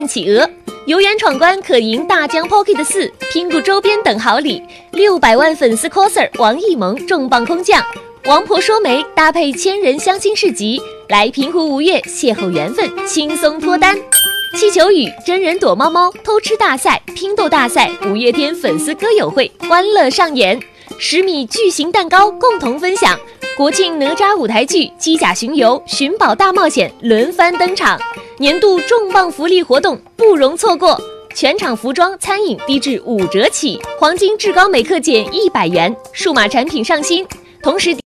企鹅，有缘闯关可赢大疆 Pocket 4、拼购周边等好礼，600万粉丝 coser 王艺萌重磅空降，王婆说媒搭配千人相亲市集，来平湖吴越邂逅缘分，轻松脱单。气球雨真人躲猫猫偷吃大赛、拼豆大赛，五月天粉丝歌友会欢乐上演，10米巨型蛋糕共同分享。国庆哪吒舞台剧《机甲巡游寻宝大冒险》轮番登场，年度重磅福利活动不容错过，全场服装、餐饮低至5折起，黄金至高美克减100元，数码产品上新。同时